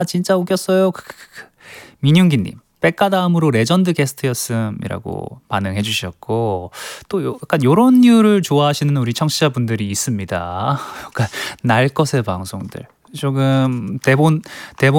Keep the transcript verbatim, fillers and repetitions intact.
진짜 웃겼어요. 크크크크. 민윤기님. 백가 다음으로 레전드 게스트였음이라고 반응해 주셨고 또 요 약간 요런 류를 좋아하시는 우리 청취자분들이 있습니다. 약간 날 것의 방송들. 조금 대본 대본